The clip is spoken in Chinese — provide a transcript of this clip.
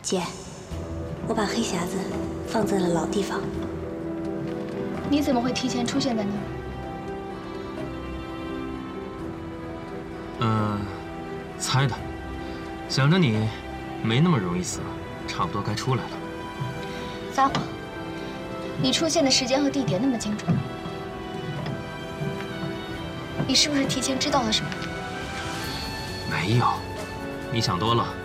姐，我把黑匣子放在了老地方。 你怎么会提前出现在那儿？ 猜的，想着你没那么容易死，差不多该出来了。 撒谎！你出现的时间和地点那么精准，你是不是提前知道了什么？ 没有，你想多了。